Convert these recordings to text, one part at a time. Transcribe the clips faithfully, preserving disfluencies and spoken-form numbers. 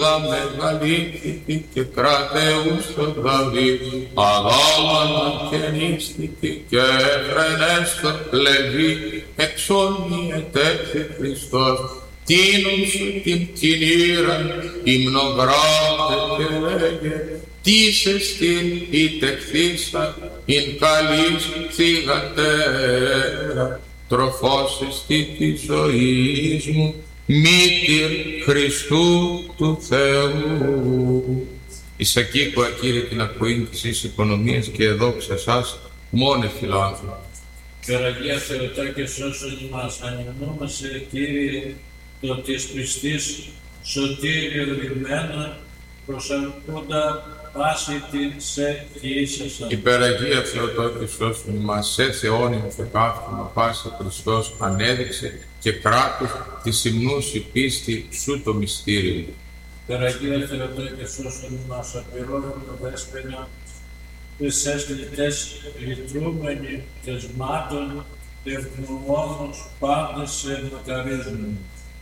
Ιούδα μεγαλύτερη και κρατεούσο Δαβίδ, Αδάμανα και νηστική και φρενέστο Λεβί, εξόλμη ετέθη Χριστός, τίνουν σου την κοινήραν, υμνογράφε και λέγε, τις εστίν η τεχθήσα, ειν καλής θυγατέρα, τροφός εστί της ζωής μου, μήτηρ Χριστού του Θεού. Εις ακήκοα, Κύριε, την ακοήν της εις οικονομίας και εδόξα εσάς, μόνε φιλάνθρωποι. Καραγία Θεοτά και σώσον μας, ανυμνόμαστε, Κύριε, το της πιστής σωτήριο λιμένα, προσαρκούντα πάση την σε ίσασα. Υπεραγία Θεοτό και σώσον μας, σε θεώνυμο και καύχημα πάση Χριστός ανέδειξε και κράτος της υμνούς η πίστη σου το μυστήριο. Υπεραγία Θεοτό και σώσον μας, απειρόβητο δέσποινα, τις έσλητες λυτρούμενοι τεσμάτων, ευγνωμόνος πάντες σε μακαρίζουν.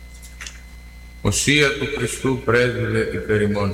Οσία του Χριστού πρέσβευε υπέρ ημών.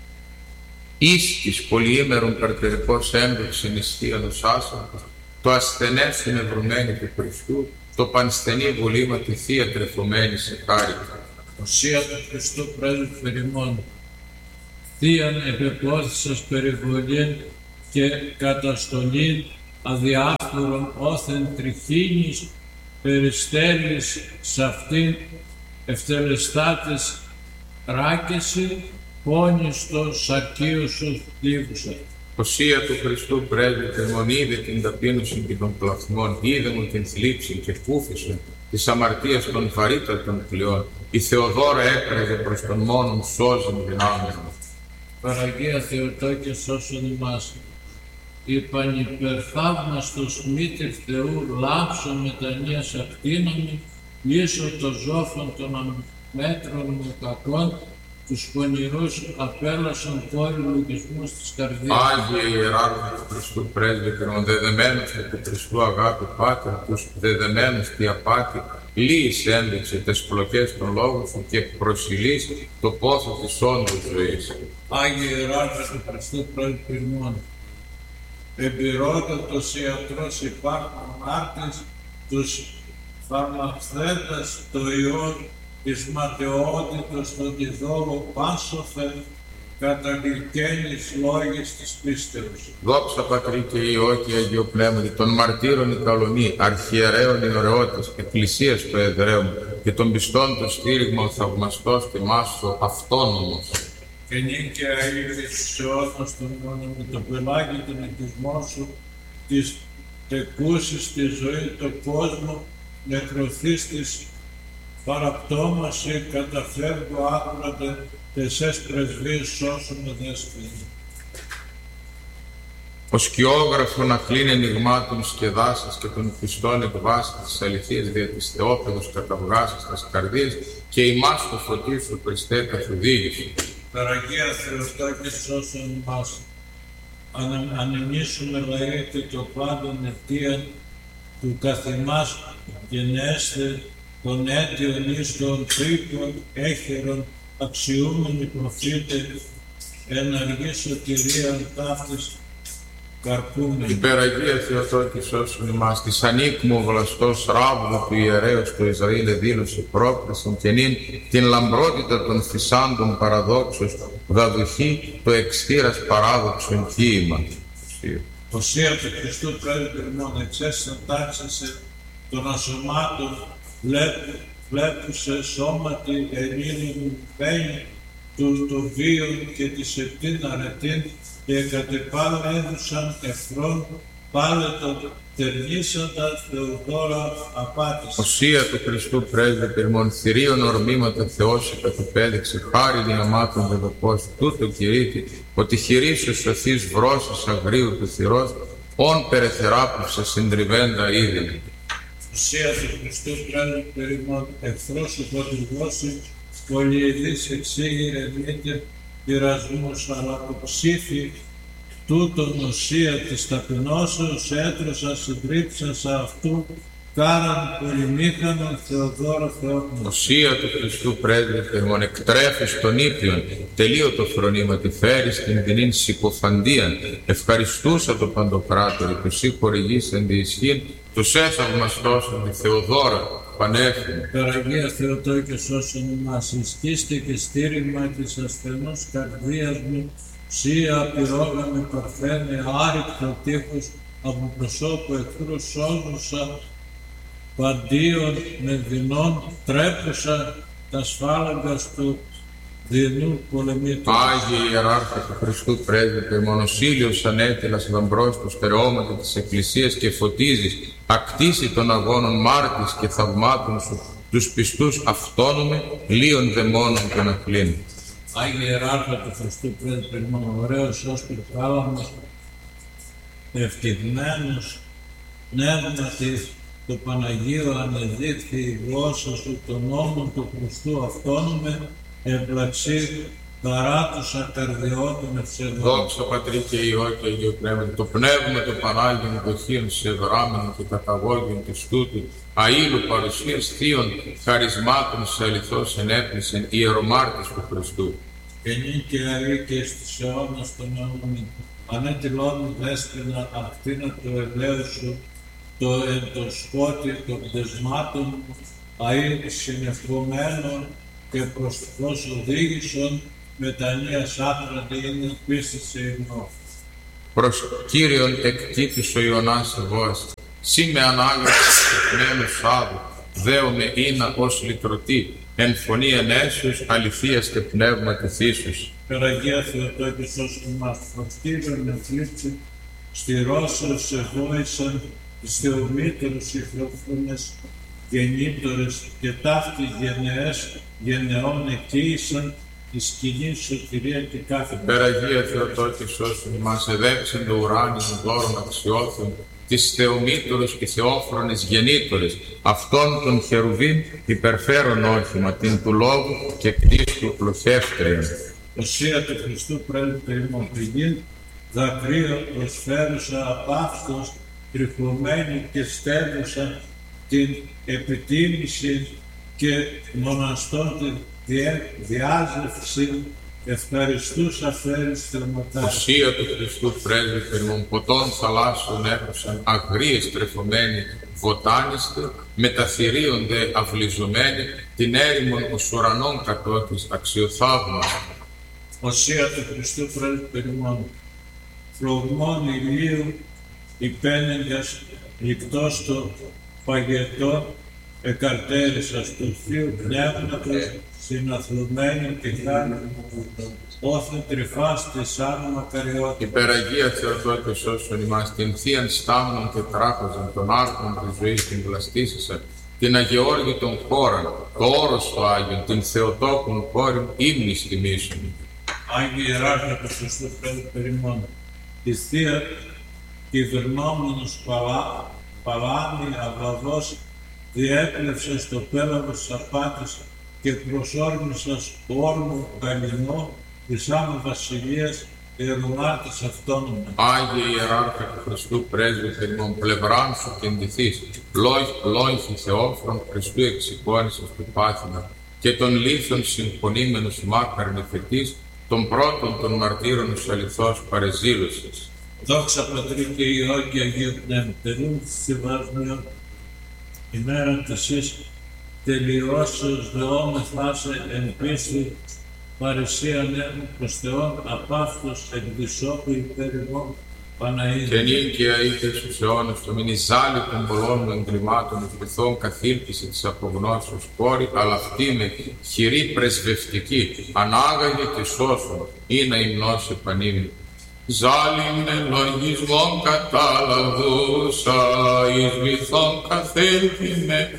Εις της πολυήμερον καρτερικός έμπρεξεν ιστίανος άσαντος, το ασθενές συνευρωμένη του Χριστού, το πανσθενή βολήμα τη Θεία τρεφωμένη σε χάρη. Οσία του Χριστού πρέσβευε υπέρ ημών. Θείαν επεπόθησας περιβολήν και καταστολήν αδιάφορων όθεν τριχήνης περιστέλης σ' αυτήν ευτελεστάτης ράκεση πόνιστο σακίωσος δίβουσα. Οσία του Χριστού πρέσβευε ημών, είδε την ταπείνωση και των πλαθμών, είδε μου την θλίψη και κούφισε της αμαρτίας των βαρύτατων πλειών. Η Θεοδόρα έκραζε προς τον μόνον σώζον δυνάμεων. Παραγία Θεοτό και σώσον ημάς, η πανυπερθαύμαστος μήτηρ Θεού λάμψο μετανοίας ακτίναμη, λύσω το ζώφον των αμέτρων μου κακών, τους πονηρούς απέλασαν κόρη λογισμούς της καρδίας. Άγιε Ιεράρχη του Χριστού πρέσβευε ημών, δεδεμένος με του Χριστού αγάπη Πάτερ, τους δεδεμένους τη απάτη, λύης ένδειξε τες πλοκές των λόγων σου και προσιλείς το πόθο της όντως ζωής. Άγιε Ιεράρχη του Χριστού πρέσβευε ημών, εμπειρότατος ιατρός υπάρχουν άρτης, τους φαρμακθέντας το ιόν της ματαιότητος των διδόλων πάσοφεν καταλικένης λόγης της πίστεως. Δόξα Πατρί και Υιό και Αγίο Πνεύματι, των μαρτύρων η καλονή, αρχιερέων οι ωραιώτες, εκκλησίας το εδραίων και των πιστών το στήριγμα ο θαυμαστός και μάσο αυτόνομος. Και νίκαια ήλθες σε όρθος των μόνων με το πελάγι των οικισμών σου, της τεκούσης τη ζωή το κόσμο, νεκρωθείς της παραπτώμαση καταφέρνω άκουρατε τεσσές πρεσβείες σώσουμε δέσποινοι. Ο σκιόγραφον ακλήν ενηγμάτων σκεδάσας και των πιστών εκβάσης της αληθείας δια της Θεόπεδος καταβγάσας τας καρδίες και ημάς το φωτί σου Χριστέ καθοδήγηση. Παραγία Θεοτά και σώσον ημάς, αν ανεμνήσουμε λαείτε το πάντων αιτίαν του καθημάς γενέστε των αίτιων εις των τρίπων έχερων αξιούμενοι προφήτε εναργή σωτηρίαν ταύτης καρπούμενοι. Υπεραγία Θεοτό και σώσον ημάς, της ανήκμου βλαστός ράβδου του ιερέως του Ισραήλ δήλωσε πρόκρισον και νυν την λαμπρότητα των θυσάντων παραδόξους δαδουχή το εξθήρας παράδοξον κύημα. Οσία του Χριστού πρέσβευε ημών, εξέσαν τάξασε των ασωμάτων βλέπουσε σώματι ενήλων πένι του το βίον και της επτήν αρετήν και κατεπάλ έδουσαν εχθρών πάλετο τερνήσαντα Θεοδόρα απάτης. Οσία του Χριστού πρέσβευε ημών, θηρίων ορμήματα Θεός κατεπέδειξε χάρη διαμάτων δεδοπός τούτο κηρύττει ότι χειρίσου σωθείς βρώσης αγρίου του θυρός όν περεθεράπουσε συντριβέντα είδη. Οσία του Χριστού πρέσβευε ημών, εχθρός σου φωτιγώσει πολυειδής εξήγηρε μήτε πειρασμούς, αλλά το ψήφι τούτον οσία της ταπεινώσεως έτρωσα συντρίψασα αυτού Κάραν πολυμήχανον Θεοδόρο Θεότνο. Οσία του Χριστού πρέσβη θερμών, εκτρέφεις των ήπιων, τελείωτο φρονήμα τη φέρεις την δινήν συκοφαντίαν, ευχαριστούσα το Παντοκράτορη, τους ή χορηγήσαν τη ισχύν, τους έθαυμαστώσαν τη Θεοδόρα πανέφημη. Καραγία Θεοτό και σώσον εμάς, ισχύστε και στήριγμα της ασθενούς καρδίας μου, σύ απειρόγαμε παρθένε, άρρηκτο τείχος, από προσώπου εχθρού σώζουσα, παντίον με δεινών τρέπουσα τα σφάλαγγας του δεινού πολεμήτου. Άγιε Ιεράρχα του Χριστού πρέσβη, μονοσήλιος ανέτειλας δαμπρός του στερεώματα της Εκκλησίας και φωτίζεις, ακτίσει των αγώνων μάρτης και θαυμάτων σου, τους πιστούς αυτόνομε, λίων δαιμόνων και να κλείνουν. Άγιε Ιεράρχα του Χριστού πρέσβη, ωραίος ως του θάλαμος, ευτυχμένος πνεύματι, το Παναγίο ανεδείχθη η γλώσσα σου, των νόμων του Χριστού αυτόνομε, εμπλαξί παράτουσα καρδιότων ευσεβών. Δόξα Πατρί και Υιό και Αγίο Πνεύμα, το πνεύμα το Πανάγιον δοχείων σε δράμενο και καταγώγιον της τούτου, αήλου παρουσίας θείων χαρισμάτων σε αληθώς ενέπνισεν ιερομάρτης του Χριστού. Και νυν και αή και στις αιώνας των αιώνων, ανέτειλόν δέσποινα αυτήνα του ελαίου σου, το εν το σκότι των πτεσμάτων, αή συνευκομένων και προσφός οδήγησον, μετανοίας άθρατη είναι πίστη σε υμνό. Προς Κύριον εκτίτης ο Ιωνάς Ευώας, σύ με ανάγραφος τεκμένου Σάβου, δέομαι ήνα ως λυτρωτή, εν φωνή ενέσεως, αληθείας και πνεύματι θύσους. Περαγία Θεοτό και σώσον μας, προσκύβερ με θλίψη, στηρώσεως εγώησαν, τις θεομήτερους ηχθρόφρονες, γεννήτωρες και ταύτη γενναίες γενεών εκείησαν, τη σκηνή σωτηρία και κάθε. Περαγία Θεοτό και σώσον μας, εδέψεν το ουράνιον δώρον αξιώθων, τις θεομήτωρες και θεόφρονες γεννήτωρες, αυτών των χερουβίμ υπερφέρον όχημα, την του λόγου και κτίστου πλοχεύτριαν. Οσία του Χριστού πρέλπτε ημών πηγήν, δακρύο προσφέρουσα απαύστος, τριφωμένη και στέλνουσα την επιτίμηση και μοναστών την διάζευση, ευχαριστούσα φέρεις θερματά. Οσία του Χριστού πρέσβη θερμών, ποτών θαλάσσων έχωσαν, αγρίες τρεφωμένοι, βοτάνιστε, μεταθυρίονται αυλιζομένοι, την έρημον ως ουρανών κατώτης αξιοθαύμαστα. Οσία του Χριστού πρέσβη θερμών, φλογμών ηλίου, υπένεγγας, λικτός το παγετό, εκαρτέρισας του Θείου Πνεύματος, συναθλουμένη τη χάρη, όθεν τρυφάς της άνω μακαριότητα. Υπεραγία Θεοτό και σώσον ημάς, την θείαν στάμνων και τράπεζαν των άρθρων της ζωής την βλαστήσισαν, την αγιόργητον χώραν, το όρος του Άγιον, την Θεοτόκον χώριν ύμνης τιμήσουν. Άγιε Ιεράρχα του Χριστού πρέσβη περιμών, τη θεία κυβερνόμενος παλά, παλάμη αυλαβός, διέπλευσε στο πέλαγος της απάτης και προσόρμησας όρμο καλλινό της άμμου βασιλείας ιερομάρτης αυτόνομα. Άγιε Ιεράρχα του Χριστού πρέσβη θερμών, πλευράν σου κεντηθείς, λόγχη Θεόφρον Χριστού εξηκόνησας του πάθημα και των λίθων συμφωνήμενους μάκαρ νεφετής, των πρώτων των μαρτύρων σου αληθώς παρεζήλωσης. Δόξα Πατρί και Υιό και Αγίου Πνεύμα, τελούν της συμβάσμιον, ημέρα της εις τελειώσεως δεόμεθάσε εν πίστη, παρησίαν έχουν προς Θεόν, απαύτως εκδισόπου υπέρ ημών Παναΐδη. Και νυν και αΐτε στους αιώνας, το μηνυ ζάλη των πολλών εγκριμάτων, ευθυθών καθήλπισε της απογνώσεως κόρη, αλλά αυτή με χειρή πρεσβευτική, ανάγαγε και σώσον, ή να υμνώσει πανήμνη. Ζάλιν εν λογισμόν καταλαβούσα, εις βυθόν καθήλπιμε,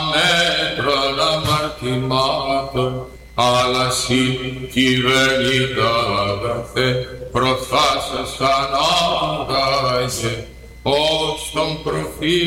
αμέτρων αμαρτημάτων, αλλά σύ κυβερνήτα αγαθέ, προφάσας ανάγαγε, ως τον προφή